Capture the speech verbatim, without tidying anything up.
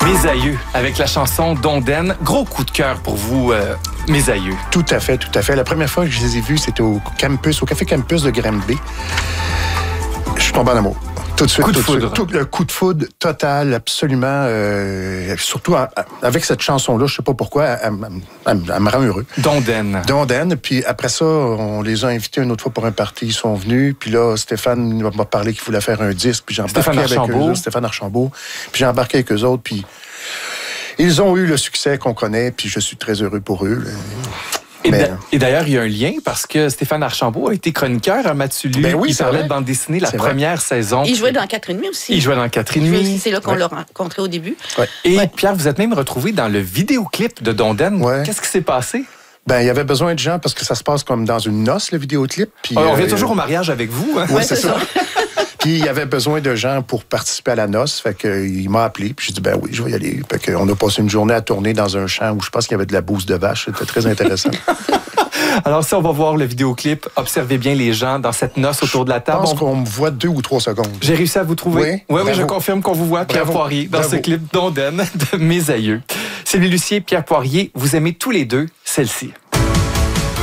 Mes aïeux, avec la chanson d'Ondaine. Gros coup de cœur pour vous, euh, mes aïeux. Tout à fait, tout à fait. La première fois que je les ai vus, c'était au campus, au Café Campus de Granby. Je suis tombé en amour. Tout de suite, coup de tout foudre. De suite. Tout, le coup de foudre total, absolument. Euh, surtout à, à, avec cette chanson-là, je sais pas pourquoi, elle, elle, elle, elle me rend heureux. D'Ondaine. D'Ondaine. Puis après ça, on les a invités une autre fois pour un party. Ils sont venus. Puis là, Stéphane m'a parlé qu'il voulait faire un disque. Puis j'ai embarqué avec eux. Stéphane Archambault. Puis j'ai embarqué avec eux autres. Puis ils ont eu le succès qu'on connaît. Puis je suis très heureux pour eux. Et, Mais... et d'ailleurs, il y a un lien parce que Stéphane Archambault a été chroniqueur à Matulu. Ben oui, il parlait de bande dessinée la c'est première vrai. saison. Il jouait dans quatre et demi aussi. Il jouait dans quatre et demi. C'est là qu'on ouais. l'a rencontré au début. Ouais. Et ouais. Pierre, vous êtes même retrouvé dans le vidéoclip de D'Ondaine. Ouais. Qu'est-ce qui s'est passé? Ben, il y avait besoin de gens parce que ça se passe comme dans une noce, le vidéoclip. Puis, Alors, on vient euh, toujours au mariage avec vous. Hein? Oui, Ouais, c'est c'est ça. ça. Puis il y avait besoin de gens pour participer à la noce. Fait qu'il m'a appelé. Puis j'ai dit, ben oui, je vais y aller. Fait qu'on a passé une journée à tourner dans un champ où je pense qu'il y avait de la bouse de vache. C'était très intéressant. Alors, si on va voir le vidéoclip, observez bien les gens dans cette noce autour de la Je table. pense On... qu'on me voit deux ou trois secondes. J'ai réussi à vous trouver. Oui, oui, oui, je bravo. confirme qu'on vous voit, Pierre Bravo. Poirier, dans Bravo. ce clip d'Ondaine de Mes aïeux. Sylvie Lucier, Pierre Poirier, vous aimez tous les deux celle-ci.